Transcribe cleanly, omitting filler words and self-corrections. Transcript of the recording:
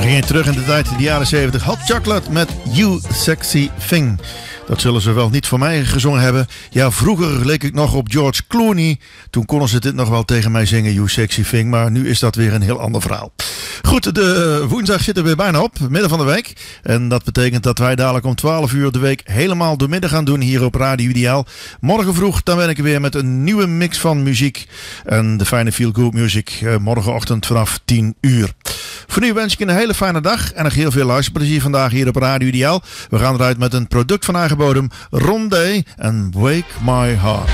gingen terug in de tijd in de jaren 70. Hot Chocolate met You Sexy Thing. Dat zullen ze wel niet voor mij gezongen hebben. Ja, vroeger leek ik nog op George Clooney. Toen konden ze dit nog wel tegen mij zingen, You Sexy Thing. Maar nu is dat weer een heel ander verhaal. Goed, de woensdag zit er weer bijna op, midden van de week. En dat betekent dat wij dadelijk om 12 uur de week helemaal doormidden gaan doen hier op Radio Ideaal. Morgen vroeg, dan ben ik weer met een nieuwe mix van muziek. En de fijne feel good music morgenochtend vanaf 10 uur. Voor nu wens ik je een hele fijne dag en nog heel veel luisterplezier vandaag hier op Radio Ideaal. We gaan eruit met een product van eigen bodem, Rondé en Wake My Heart.